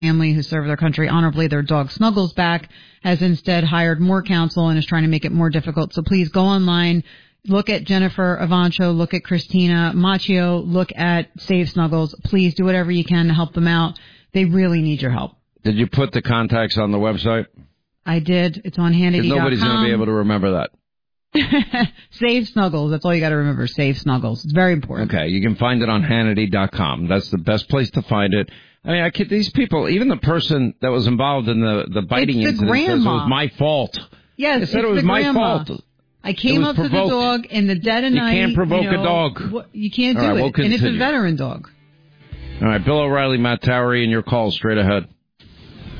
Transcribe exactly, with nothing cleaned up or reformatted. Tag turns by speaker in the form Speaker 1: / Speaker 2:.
Speaker 1: family who served their country honorably. Their dog Snuggles Back has instead hired more counsel and is trying to make it more difficult. So please go online, look at Jennifer Avancho, look at Christina Macchio, look at Save Snuggles. Please do whatever you can to help them out. They really need your help.
Speaker 2: Did you put the contacts on the website?
Speaker 1: I did. It's on Hannity dot com.
Speaker 2: Nobody's going to be able to remember that.
Speaker 1: Save Snuggles. That's all you got to remember. Save Snuggles. It's very important.
Speaker 2: Okay, you can find it on Hannity dot com. That's the best place to find it. I mean, I kid these people. Even the person that was involved in the the biting
Speaker 1: it's the
Speaker 2: incident says it was my fault.
Speaker 1: Yes,
Speaker 2: they said
Speaker 1: it's
Speaker 2: it was
Speaker 1: the
Speaker 2: my
Speaker 1: grandma.
Speaker 2: fault.
Speaker 1: I came up
Speaker 2: provoked.
Speaker 1: to the dog in the dead of
Speaker 2: you
Speaker 1: night.
Speaker 2: You can't provoke
Speaker 1: you know,
Speaker 2: a dog.
Speaker 1: You can't do
Speaker 2: all right,
Speaker 1: it,
Speaker 2: we'll
Speaker 1: and it's a veteran dog.
Speaker 2: All right, Bill O'Reilly, Matt Towery, and your calls straight ahead.